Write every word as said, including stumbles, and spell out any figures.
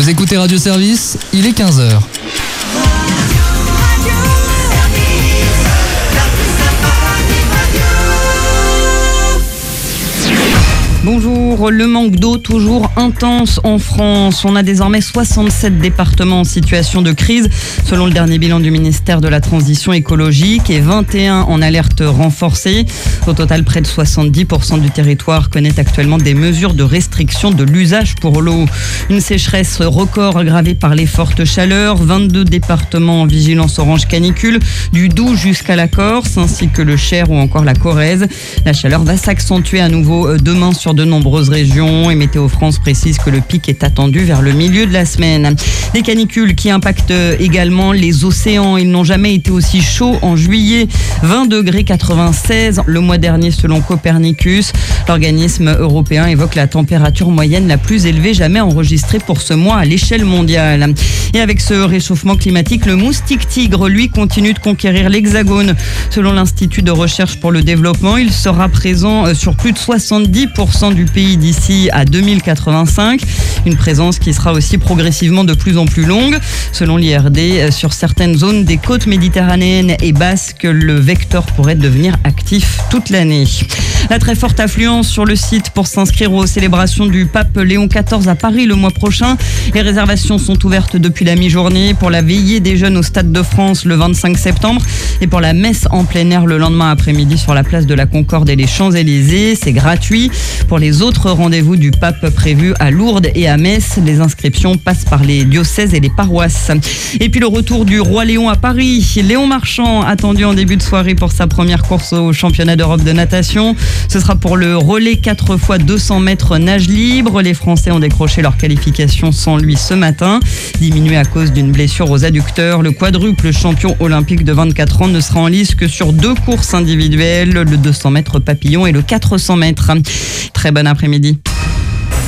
Vous écoutez Radio Service, il est quinze heures. Bonjour, le manque d'eau toujours intense en France. On a désormais soixante-sept départements en situation de crise, selon le dernier bilan du ministère de la Transition écologique, et vingt et un en alerte renforcée. Au total, près de soixante-dix pour cent du territoire connaît actuellement des mesures de restriction de l'usage pour l'eau. Une sécheresse record aggravée par les fortes chaleurs. vingt-deux départements en vigilance orange canicule, du Doubs jusqu'à la Corse, ainsi que le Cher ou encore la Corrèze. La chaleur va s'accentuer à nouveau demain sur de nombreuses régions, et Météo France précise que le pic est attendu vers le milieu de la semaine. Des canicules qui impactent également les océans. Ils n'ont jamais été aussi chauds en juillet. vingt degrés quatre-vingt-seize le mois dernier selon Copernicus. L'organisme européen évoque la température moyenne la plus élevée jamais enregistrée pour ce mois à l'échelle mondiale. Et avec ce réchauffement climatique, le moustique tigre, lui, continue de conquérir l'Hexagone. Selon l'Institut de recherche pour le développement, il sera présent sur plus de soixante-dix pour cent du pays d'ici à deux mille quatre-vingt-cinq. Une présence qui sera aussi progressivement de plus en plus longue. Selon l'I R D, sur certaines zones des côtes méditerranéennes et basques, le vecteur pourrait devenir actif toute l'année. La très forte affluence sur le site pour s'inscrire aux célébrations du pape Léon quatorze à Paris le mois prochain. Les réservations sont ouvertes depuis la mi-journée pour la veillée des jeunes au Stade de France le vingt-cinq septembre et pour la messe en plein air le lendemain après-midi sur la place de la Concorde et les Champs-Élysées. C'est gratuit. Pour les autres rendez-vous du pape prévus à Lourdes et à Metz, les inscriptions passent par les diocèses et les paroisses. Et puis le retour du roi Léon à Paris. Léon Marchand, attendu en début de soirée pour sa première course au championnat d'Europe de natation. Ce sera pour le relais quatre fois deux cents mètres nage libre. Les Français ont décroché leur qualification sans lui ce matin. Diminué à cause d'une blessure aux adducteurs, le quadruple champion olympique de vingt-quatre ans ne sera en lice que sur deux courses individuelles, le deux cents mètres papillon et le quatre cents mètres. Très bon après-midi.